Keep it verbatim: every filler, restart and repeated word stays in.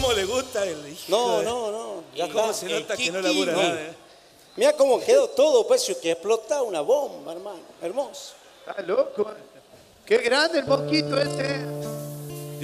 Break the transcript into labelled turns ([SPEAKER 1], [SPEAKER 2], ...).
[SPEAKER 1] cómo le gusta el hijo.
[SPEAKER 2] No,
[SPEAKER 1] de-
[SPEAKER 2] no, no.
[SPEAKER 1] Y cómo se nota
[SPEAKER 2] El
[SPEAKER 1] que no
[SPEAKER 2] Kiki,
[SPEAKER 1] labura
[SPEAKER 2] no.
[SPEAKER 1] nada. ¿eh?
[SPEAKER 2] Mira cómo quedó todo, pues, que explota una bomba, hermano. Hermoso.
[SPEAKER 3] Está loco. Qué grande el mosquito ese.